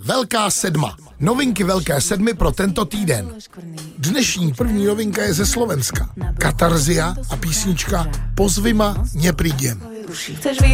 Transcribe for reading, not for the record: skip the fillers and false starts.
Velká sedma. Novinky Velké sedmy pro tento týden. Dnešní první novinka je ze Slovenska. Katarzia a písnička Pozvi ma, neprídem.